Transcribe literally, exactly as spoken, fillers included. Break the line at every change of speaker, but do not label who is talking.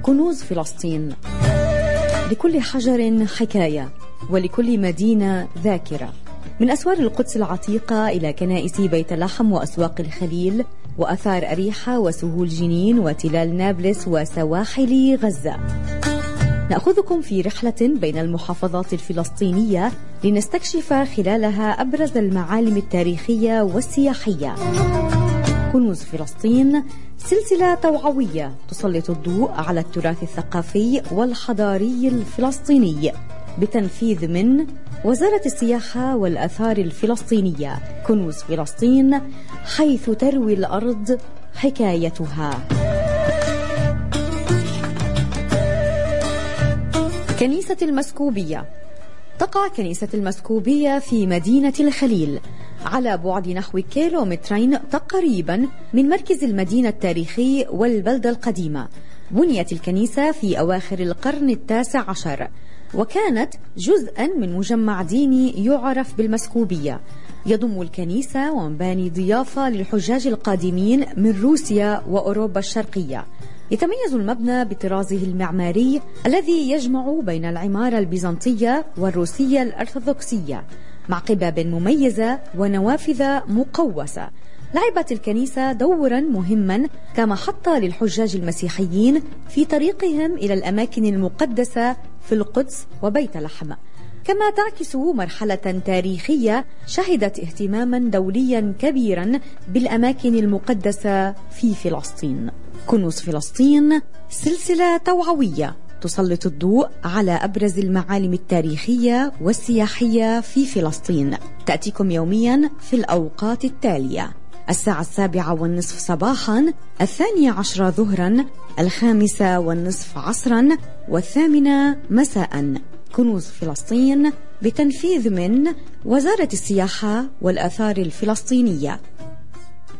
كنوز فلسطين. لكل حجر حكاية، ولكل مدينة ذاكرة. من أسوار القدس العتيقة إلى كنائس بيت لحم وأسواق الخليل وأثار أريحة وسهول جنين وتلال نابلس وسواحل غزة. نأخذكم في رحلة بين المحافظات الفلسطينية لنستكشف خلالها أبرز المعالم التاريخية والسياحية. كنوز فلسطين سلسلة توعوية تسلط الضوء على التراث الثقافي والحضاري الفلسطيني بتنفيذ من وزارة السياحة والآثار الفلسطينية. كنوز فلسطين، حيث تروي الأرض حكايتها. كنيسة المسكوبية. تقع كنيسة المسكوبية في مدينة الخليل على بعد نحو كيلومترين تقريبا من مركز المدينة التاريخي والبلدة القديمة. بنيت الكنيسة في أواخر القرن التاسع عشر، وكانت جزءا من مجمع ديني يعرف بالمسكوبية، يضم الكنيسة ومباني ضيافة للحجاج القادمين من روسيا وأوروبا الشرقية. يتميز المبنى بطرازه المعماري الذي يجمع بين العمارة البيزنطية والروسية الأرثوذكسية، مع قباب مميزة ونوافذ مقوسة. لعبت الكنيسة دورا مهما كمحطة للحجاج المسيحيين في طريقهم إلى الأماكن المقدسة في القدس وبيت لحم، كما تعكس مرحلة تاريخية شهدت اهتماما دوليا كبيرا بالأماكن المقدسة في فلسطين. كنوز فلسطين سلسلة توعوية تسلط الضوء على أبرز المعالم التاريخية والسياحية في فلسطين. تأتيكم يوميا في الأوقات التالية: الساعة السابعة والنصف صباحا، الثانية عشرة ظهرا، الخامسة والنصف عصرا، والثامنة مساء. كنوز فلسطين بتنفيذ من وزارة السياحة والآثار الفلسطينية.